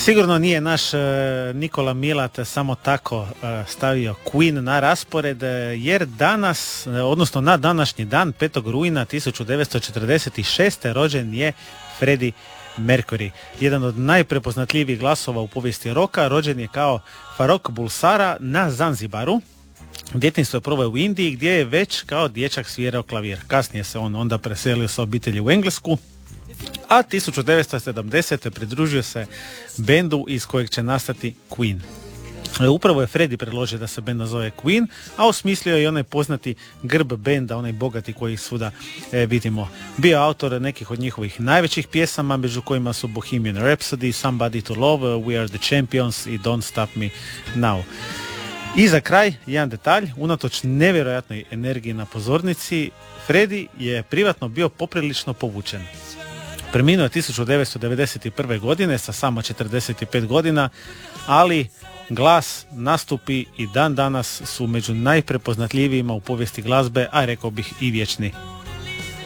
Sigurno nije naš Nikola Milat samo tako stavio Queen na raspored, jer danas, odnosno na današnji dan, 5. rujna 1946. rođen je Freddie Mercury, jedan od najprepoznatljivijih glasova u povijesti roka. Rođen je kao Farrokh Bulsara na Zanzibaru. Djetinjstvo je proveo u Indiji, gdje je već kao dječak svirao klavir. Kasnije se on onda preselio sa obitelji u Englesku, a 1970. pridružio se bendu iz kojeg će nastati Queen. Upravo je Freddie predložio da se bend nazove Queen, a osmislio je i onaj poznati grb benda, onaj bogati koji svuda vidimo. Bio autor nekih od njihovih najvećih pjesama, među kojima su Bohemian Rhapsody, Somebody to Love, We Are the Champions i Don't Stop Me Now. I za kraj, jedan detalj, unatoč nevjerojatnoj energiji na pozornici, Freddie je privatno bio poprilično povučen. Preminuo je 1991. godine sa samo 45 godina, ali glas, nastupi i dan danas su među najprepoznatljivijima u povijesti glazbe, a rekao bih i vječni.